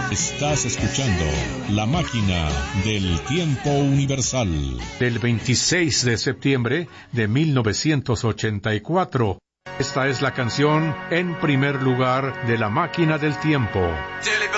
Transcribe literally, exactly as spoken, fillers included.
Estás escuchando La Máquina del Tiempo Universal. Del veintiséis de septiembre de mil novecientos ochenta y cuatro. Esta es la canción En primer lugar de La Máquina del Tiempo.